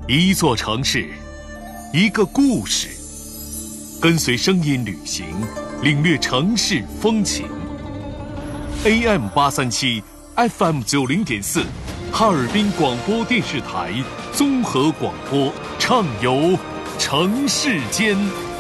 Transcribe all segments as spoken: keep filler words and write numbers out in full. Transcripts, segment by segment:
一座城市，一个故事，跟随声音旅行，领略城市风情。A M 八三七 F M 九零点四，哈尔滨广播电视台综合广播，畅游城市间。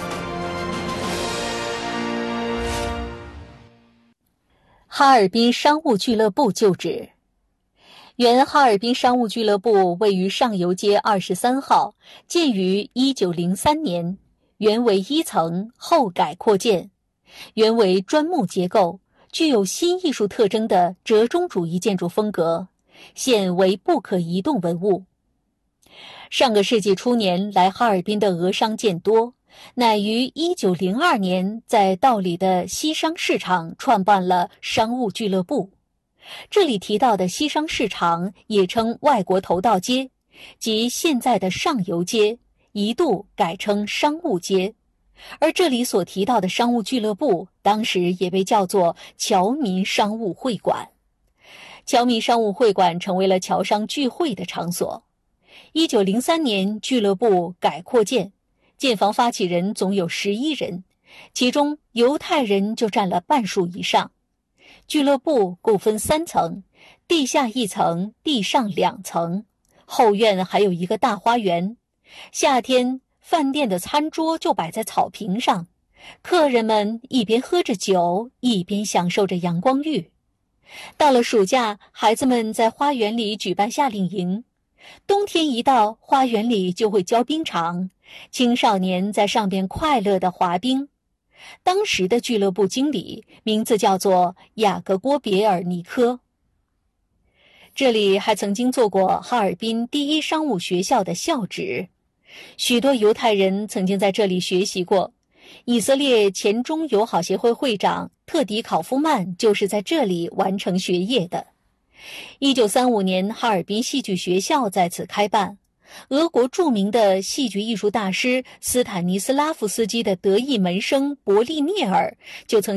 哈尔滨商务俱乐部旧址。原哈尔滨商务俱乐部位于上游街二十三号，建于一九零三年，原为一层，后改扩建，原为砖木结构，具有新艺术特征的折中主义建筑风格，现为不可移动文物。上个世纪初年来哈尔滨的俄商渐多，乃于一九零二年在道里的西商市场创办了商务俱乐部。这里提到的西商市场也称外国头道街，即现在的上游街，一度改称商务街。而这里所提到的商务俱乐部，当时也被叫做侨民商务会馆。侨民商务会馆成为了侨商聚会的场所。一九零三年，俱乐部改扩建，建房发起人总有十一人，其中犹太人就占了半数以上。俱乐部共分三层，地下一层，地上两层，后院还有一个大花园。夏天，饭店的餐桌就摆在草坪上，客人们一边喝着酒，一边享受着阳光浴。到了暑假，孩子们在花园里举办夏令营。冬天一到，花园里就会浇冰场，青少年在上边快乐地滑冰。当时的俱乐部经理名字叫做雅各郭别尔尼科。这里还曾经做过哈尔滨第一商务学校的校址，许多犹太人曾经在这里学习过。以色列前中友好协会会长特迪考夫曼就是在这里完成学业的。一九三五年，哈尔滨戏剧学校在此开办。俄国著名的戏剧艺术大师斯坦尼斯拉夫斯基的得意门生伯利涅尔就曾